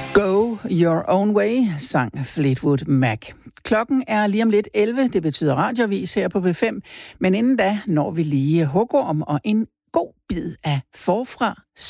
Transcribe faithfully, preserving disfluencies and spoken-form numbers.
Go Your Own Way, sang Fleetwood Mac. Klokken er lige om lidt elleve, det betyder radioavis her på B fem, men inden da når vi lige hugorm og en god bid af forfra